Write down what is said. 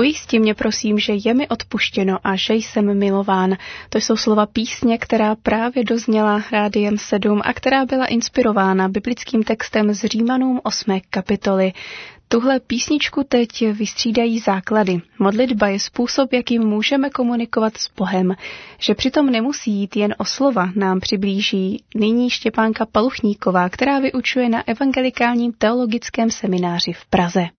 Ujistí mě prosím, že je mi odpuštěno a že jsem milován. To jsou slova písně, která právě dozněla Rádiem 7 a která byla inspirována biblickým textem z Římanům 8. kapitoly. Tuhle písničku teď vystřídají základy. Modlitba je způsob, jakým můžeme komunikovat s Bohem. Že přitom nemusí jít jen o slova, nám přiblíží nyní Štěpánka Paluchníková, která vyučuje na Evangelikálním teologickém semináři v Praze.